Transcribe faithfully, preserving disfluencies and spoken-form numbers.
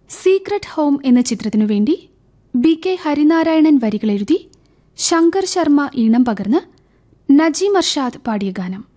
Secret home എന്ന ചിത്രത്തിനു വേണ്ടി ബി കെ ഹരിനാരായണൻ വരികളെഴുതി ശങ്കർ ശർമ്മ ഈണം പകർന്ന് നജീം അർഷാദ് പാടിയ ഗാനം.